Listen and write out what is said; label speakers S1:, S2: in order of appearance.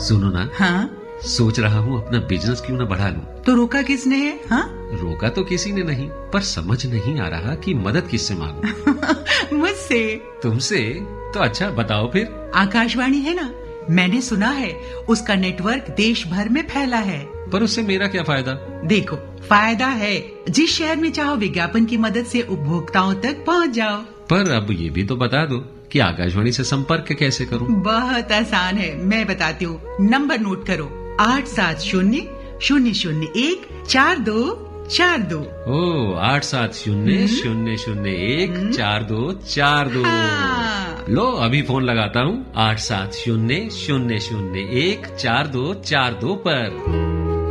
S1: सुनो ना,
S2: हाँ?
S1: सोच रहा हूँ अपना बिजनेस क्यों ना बढ़ा लूं।
S2: तो रोका किसने है? हाँ?
S1: रोका तो किसी ने नहीं, पर समझ नहीं आ रहा कि मदद किससे मांगूं।
S2: मुझसे।
S1: तुमसे? तो अच्छा बताओ फिर।
S2: आकाशवाणी है ना, मैंने सुना है उसका नेटवर्क देश भर में फैला है।
S1: पर उससे मेरा क्या फायदा?
S2: देखो, फायदा है, जिस शहर में चाहो विज्ञापन की मदद से उपभोक्ताओं तक पहुंच जाओ।
S1: पर अब ये भी तो बता दो कि आकाशवाणी से संपर्क कैसे करूं?
S2: बहुत आसान है, मैं बताती हूँ। नंबर नोट करो, 870-001-4242।
S1: ओ 870-001-4242।
S2: हाँ।
S1: लो अभी फोन लगाता हूँ 870-001-4242 पर।